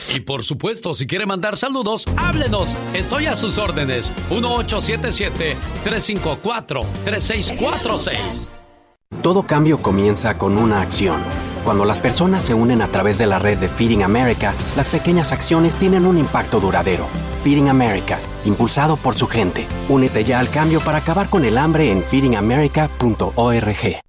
Y por supuesto, si quiere mandar saludos, háblenos. Estoy a sus órdenes. 1877-354-3646. Todo cambio comienza con una acción. Cuando las personas se unen a través de la red de Feeding America, las pequeñas acciones tienen un impacto duradero. Feeding America, impulsado por su gente. Únete ya al cambio para acabar con el hambre en feedingamerica.org.